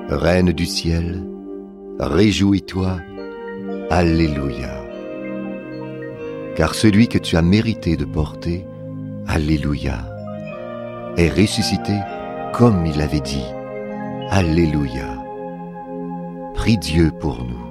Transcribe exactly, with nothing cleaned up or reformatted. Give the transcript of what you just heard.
Reine du ciel, réjouis-toi, Alléluia. Car celui que tu as mérité de porter, Alléluia, est ressuscité comme il avait dit, Alléluia. Prie Dieu pour nous.